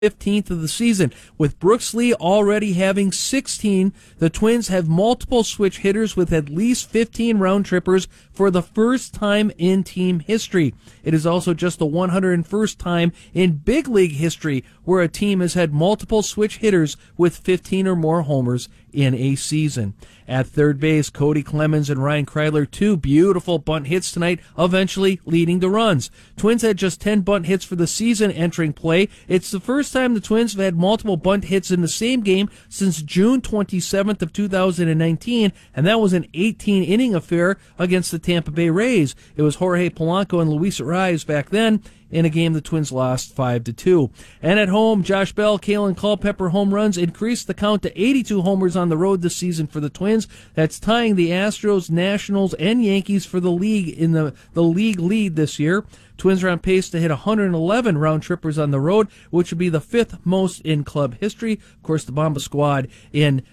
15th of the season. With Brooks Lee already having 16, the Twins have multiple switch hitters with at least 15 round trippers for the first time in team history. It is also just the 101st time in big league history where a team has had multiple switch hitters with 15 or more homers in a season. At third base, Cody Clemens and Ryan Kreidler, two beautiful bunt hits tonight, eventually leading to runs. Twins had just 10 bunt hits for the season entering play. It's the first time the Twins have had multiple bunt hits in the same game since June 27th of 2019, and that was an 18-inning affair against the Tampa Bay Rays. It was Jorge Polanco and Luis Arraez back then, in a game the Twins lost 5-2. And at home, Josh Bell, Kalen Culpepper home runs increased the count to 82 homers on the road this season for the Twins. That's tying the Astros, Nationals, and Yankees for the league in the league lead this year. Twins are on pace to hit 111 round trippers on the road, which would be the fifth most in club history. Of course, the Bomba squad in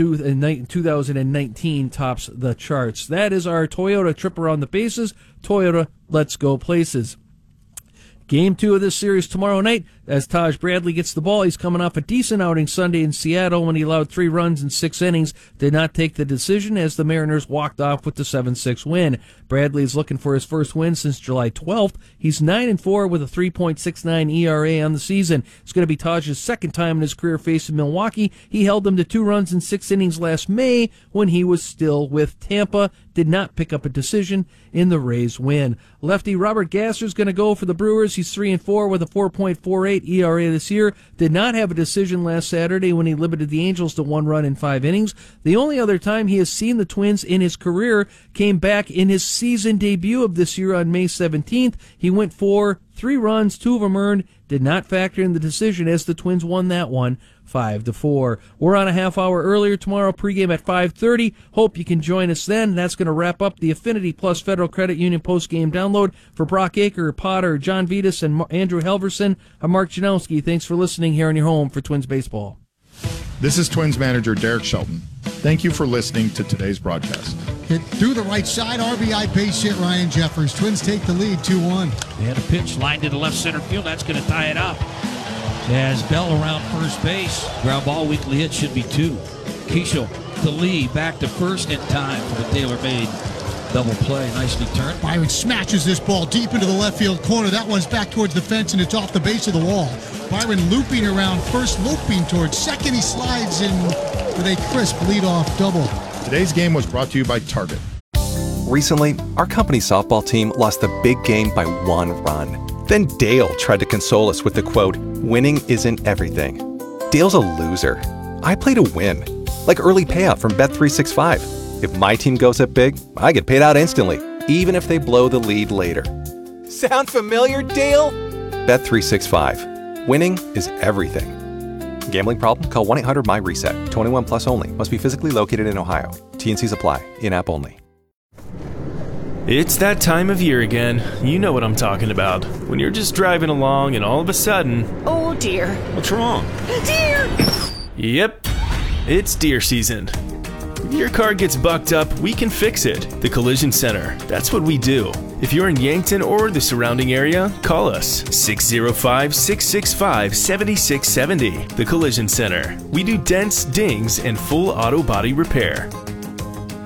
2019 tops the charts. That is our Toyota trip around the bases. Toyota, let's go places. Game 2 of this series tomorrow night as Taj Bradley gets the ball. He's coming off a decent outing Sunday in Seattle when he allowed 3 runs in 6 innings. Did not take the decision as the Mariners walked off with the 7-6 win. Bradley is looking for his first win since July 12th. He's 9-4 with a 3.69 ERA on the season. It's going to be Taj's second time in his career facing Milwaukee. He held them to 2 runs in 6 innings last May when he was still with Tampa. Did not pick up a decision in the Rays win. Lefty Robert Gasser is going to go for the Brewers. He's 3-4 with a 4.48 ERA this year. Did not have a decision last Saturday when he limited the Angels to 1 run in 5 innings. The only other time he has seen the Twins in his career came back in his season debut of this year on May 17th. He went for 3 runs, 2 of them earned. Did not factor in the decision as the Twins won that one 5-4. We're on a half hour earlier tomorrow, pregame at 5:30. Hope you can join us then. That's going to wrap up the Affinity Plus Federal Credit Union postgame download. For Brock Aker, Potter, John Vitas, and Andrew Helverson, I'm Mark Janowski. Thanks for listening here on your home for Twins baseball. This is Twins manager Derek Shelton. Thank you for listening to today's broadcast. Hit through the right side, RBI base hit Ryan Jeffers. Twins take the lead 2-1. They had a pitch lined into left center field. That's going to tie it up. As Bell around first base. Ground ball weekly hit should be 2. Keishel to Lee, back to first in time for the tailor-made double play. Nicely turned. Byron smashes this ball deep into the left field corner. That one's back towards the fence, and it's off the base of the wall. Byron looping around first, loping towards second. He slides in with a crisp leadoff double. Today's game was brought to you by Target. Recently, our company's softball team lost the big game by 1 run. Then Dale tried to console us with the quote, "Winning isn't everything." Dale's a loser. I play to win. Like early payout from Bet365. If my team goes up big, I get paid out instantly, even if they blow the lead later. Sound familiar, Dale? Bet365. Winning is everything. Gambling problem? Call 1-800-MY-RESET. 21 plus only. Must be physically located in Ohio. T&Cs apply. In-app only. It's that time of year again. You know what I'm talking about. When you're just driving along and all of a sudden... Oh, dear. What's wrong? Deer! Yep. It's deer season. If your car gets bucked up, we can fix it. The Collision Center. That's what we do. If you're in Yankton or the surrounding area, call us. 605-665-7670. The Collision Center. We do dents, dings, and full auto body repair.